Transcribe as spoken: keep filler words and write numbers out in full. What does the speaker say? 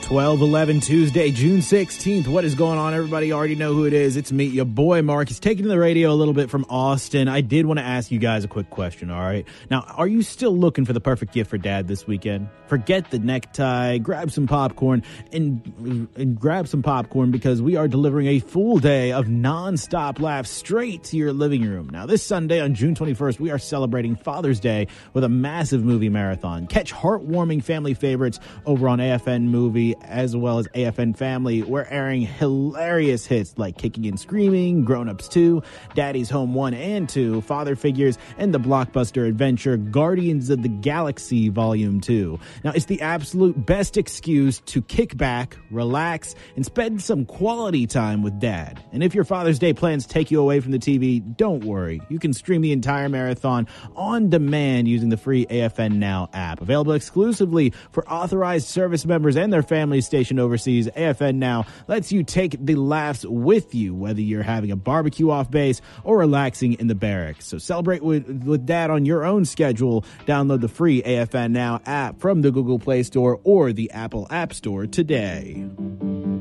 twelve eleven Tuesday, June sixteenth. What is going on, everybody? You already know who it is. It's me, your boy Mark. He's taking to the radio a little bit from Austin. I did want to ask you guys a quick question, all right? Now, are you still looking for the perfect gift for dad this weekend? Forget the necktie, grab some popcorn, and, and grab some popcorn because we are delivering a full day of nonstop laughs straight to your living room. Now, this Sunday on June twenty-first, we are celebrating Father's Day with a massive movie marathon. Catch heartwarming family favorites over on A F N Movie as well as A F N Family. We're airing hilarious hits like Kicking and Screaming, Grown Ups two, Daddy's Home one and two, Father Figures, and the blockbuster adventure Guardians of the Galaxy Volume two. Now, it's the absolute best excuse to kick back, relax, and spend some quality time with Dad. And if your Father's Day plans take you away from the T V, don't worry. You can stream the entire marathon on demand using the free A F N Now app. Available exclusively for authorized service members and their families stationed overseas, A F N Now lets you take the laughs with you, whether you're having a barbecue off base or relaxing in the barracks. So celebrate with, with Dad on your own schedule. Download the free A F N Now app from the Google Play Store or the Apple App Store today.